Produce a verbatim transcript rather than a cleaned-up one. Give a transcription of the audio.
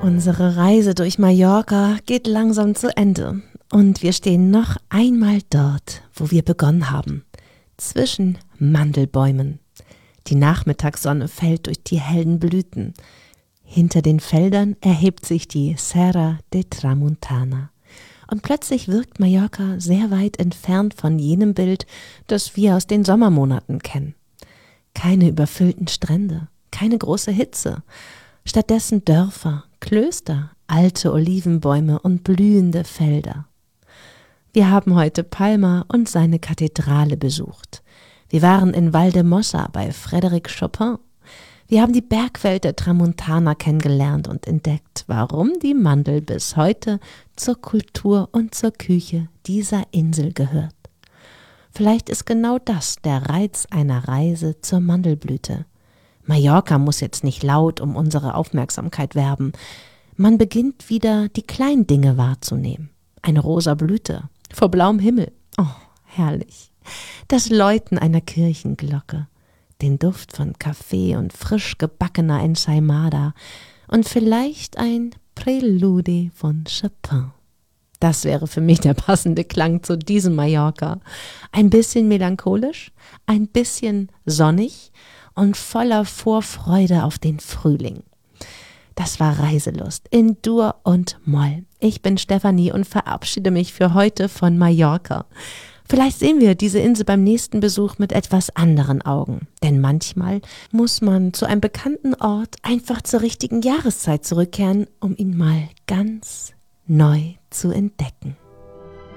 Unsere Reise durch Mallorca geht langsam zu Ende und wir stehen noch einmal dort, wo wir begonnen haben, zwischen Mandelbäumen. Die Nachmittagssonne fällt durch die hellen Blüten. Hinter den Feldern erhebt sich die Serra de Tramuntana. Und plötzlich wirkt Mallorca sehr weit entfernt von jenem Bild, das wir aus den Sommermonaten kennen. Keine überfüllten Strände, keine große Hitze, stattdessen Dörfer, Klöster, alte Olivenbäume und blühende Felder. Wir haben heute Palma und seine Kathedrale besucht. Wir waren in Valdemossa bei Frédéric Chopin. Wir haben die Bergwelt der Tramuntana kennengelernt und entdeckt, warum die Mandel bis heute zur Kultur und zur Küche dieser Insel gehört. Vielleicht ist genau das der Reiz einer Reise zur Mandelblüte. Mallorca muss jetzt nicht laut um unsere Aufmerksamkeit werben. Man beginnt wieder, die kleinen Dinge wahrzunehmen. Eine rosa Blüte vor blauem Himmel. Oh, herrlich. Das Läuten einer Kirchenglocke. Den Duft von Kaffee und frisch gebackener Ensaimada und vielleicht ein Prelude von Chopin. Das wäre für mich der passende Klang zu diesem Mallorca. Ein bisschen melancholisch, ein bisschen sonnig und voller Vorfreude auf den Frühling. Das war Reiselust in Dur und Moll. Ich bin Stefanie und verabschiede mich für heute von Mallorca. Vielleicht sehen wir diese Insel beim nächsten Besuch mit etwas anderen Augen. Denn manchmal muss man zu einem bekannten Ort einfach zur richtigen Jahreszeit zurückkehren, um ihn mal ganz neu zu entdecken.